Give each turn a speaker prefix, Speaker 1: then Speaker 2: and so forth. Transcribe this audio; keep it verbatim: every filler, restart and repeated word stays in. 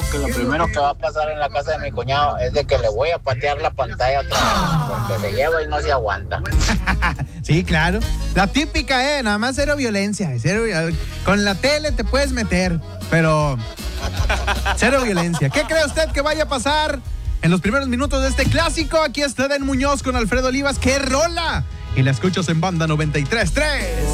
Speaker 1: que lo primero que va a pasar en la casa de mi cuñado es de que le voy a patear la pantalla otra vez, porque se lleva y no se aguanta.
Speaker 2: Sí, claro. La típica, eh, nada más cero violencia. Cero, con la tele te puedes meter, pero cero violencia. ¿Qué cree usted que vaya a pasar en los primeros minutos de este clásico? Aquí está Eden Muñoz con Alfredo Olivas. ¡Qué rola! Y la escuchas en Banda noventa y tres punto tres.